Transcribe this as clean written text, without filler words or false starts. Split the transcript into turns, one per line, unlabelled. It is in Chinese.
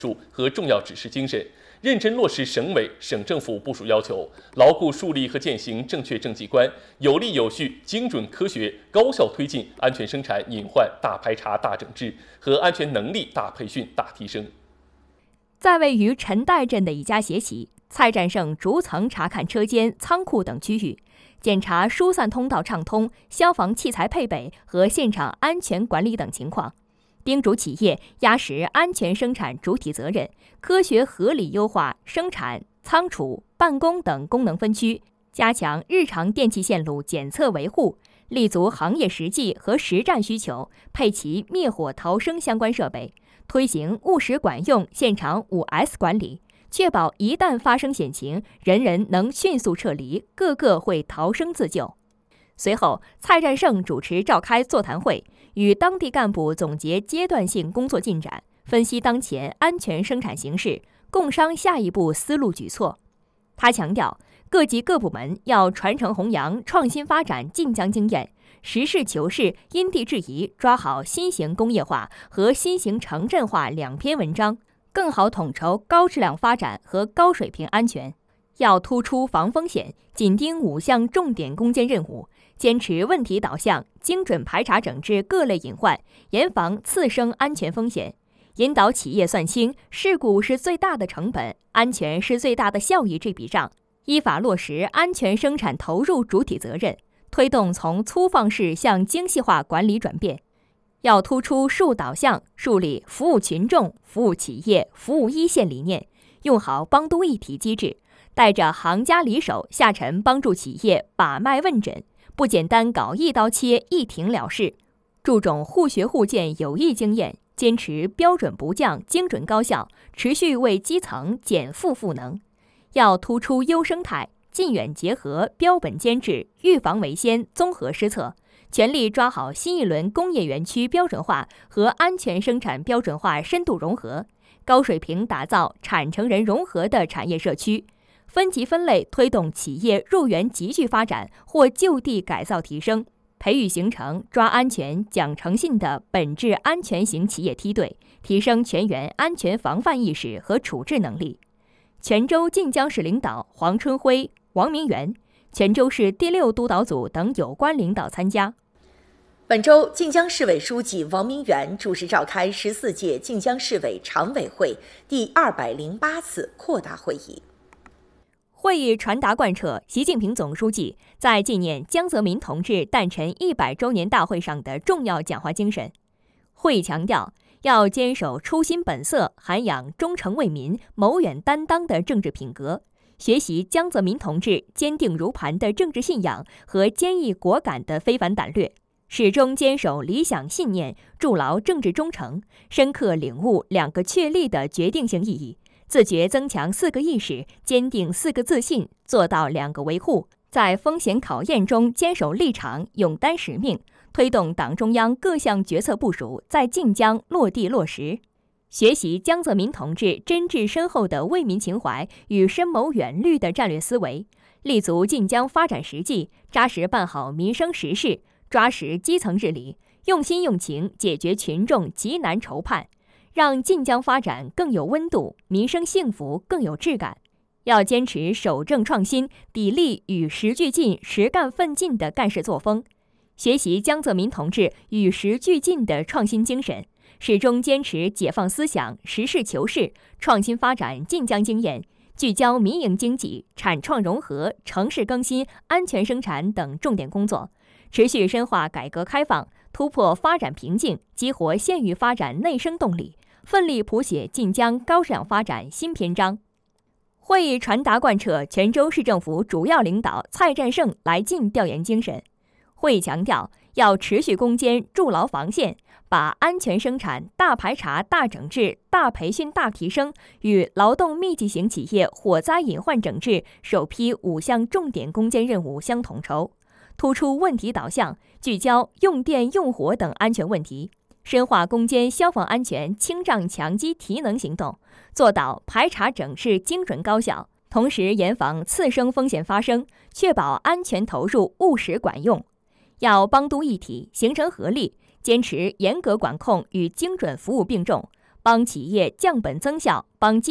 和重要指示精神，认真落实省委、省政府部署要求，牢固树立和践行正确政绩观，有力有序、精准科学、高效推进安全生产隐患大排查大整治和安全能力大培训大提升。
在位于陈岱镇的一家协企，蔡占胜逐层查看车间、仓库等区域，检查疏散通道畅通、消防器材配备和现场安全管理等情况，叮嘱企业压实安全生产主体责任，科学合理优化生产、仓储、办公等功能分区，加强日常电气线路检测维护，立足行业实际和实战需求，配齐灭火逃生相关设备，推行务实管用现场5S 管理，确保一旦发生险情，人人能迅速撤离，个个会逃生自救。随后，蔡占胜主持召开座谈会，与当地干部总结阶段性工作进展，分析当前安全生产形势，共商下一步思路举措。他强调，各级各部门要传承弘扬创新发展晋江经验，实事求是、因地制宜抓好新型工业化和新型城镇化两篇文章，更好统筹高质量发展和高水平安全。要突出防风险，紧盯5项重点攻坚任务，坚持问题导向，精准排查整治各类隐患，严防次生安全风险，引导企业算清事故是最大的成本，安全是最大的效益这笔账，依法落实安全生产投入主体责任，推动从粗放式向精细化管理转变。要突出树导向，树立服务群众、服务企业、服务一线理念，用好帮督一体机制，带着行家里手下沉帮助企业把脉问诊，不简单搞一刀切一停了事，注重互学互鉴有益经验，坚持标准不降、精准高效，持续为基层减负赋能。要突出优生态，近远结合，标本兼治，预防为先，综合施策，全力抓好新一轮工业园区标准化和安全生产标准化深度融合，高水平打造产承人融合的产业社区，分级分类推动企业入园集聚发展或就地改造提升，培育形成抓安全、讲诚信的本质安全型企业梯队，提升全员安全防范意识和处置能力。泉州晋江市领导黄春辉、王明元，泉州市第6督导组等有关领导参加。
本周，晋江市委书记王明元主持召开14届晋江市委常委会第208次扩大会议。
会议传达贯彻习近平总书记在纪念江泽民同志诞辰100周年大会上的重要讲话精神。会议强调，要坚守初心本色，涵养忠诚为民、谋远担当的政治品格，学习江泽民同志坚定如磐的政治信仰和坚毅果敢的非凡胆略，始终坚守理想信念，筑牢政治忠诚，深刻领悟2个确立的决定性意义，自觉增强4个意识，坚定4个自信，做到2个维护，在风险考验中坚守立场，勇担使命，推动党中央各项决策部署在晋江落地落实。学习江泽民同志真挚深厚的为民情怀与深谋远虑的战略思维，立足晋江发展实际，扎实办好民生实事，抓实基层治理，用心用情解决群众急难愁盼，让晋江发展更有温度，民生幸福更有质感。要坚持守正创新、砥砺与时俱进、实干奋进的干事作风，学习江泽民同志与时俱进的创新精神，始终坚持解放思想、实事求是、创新发展晋江经验，聚焦民营经济、产创融合、城市更新、安全生产等重点工作，持续深化改革开放，突破发展瓶颈，激活县域发展内生动力，奋力谱写晋江高质量发展新篇章。会议传达贯彻泉州市政府主要领导蔡占胜来晋调研精神。会议强调，要持续攻坚筑牢防线，把安全生产大排查大整治大培训大提升与劳动密集型企业火灾隐患整治首批5项重点攻坚任务相统筹，突出问题导向，聚焦用电用火等安全问题，深化攻坚消防安全清障强击提能行动，做到排查整治精准高效，同时严防次生风险发生，确保安全投入务实管用。要帮督一体，形成合力，坚持严格管控与精准服务并重， 帮企业降本增效，帮